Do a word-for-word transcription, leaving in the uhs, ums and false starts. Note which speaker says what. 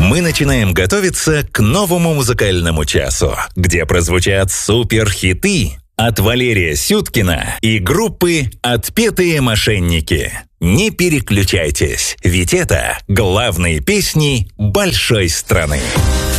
Speaker 1: Мы начинаем готовиться к новому музыкальному часу, где прозвучат суперхиты от Валерия Сюткина и группы «Отпетые мошенники». Не переключайтесь, ведь это главные песни большой страны.